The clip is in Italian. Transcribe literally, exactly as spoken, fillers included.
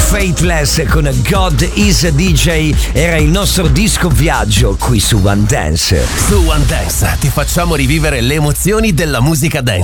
Faithless con God is a D J era il nostro disco viaggio qui su One Dance. Su One Dance ti facciamo rivivere le emozioni della musica dance.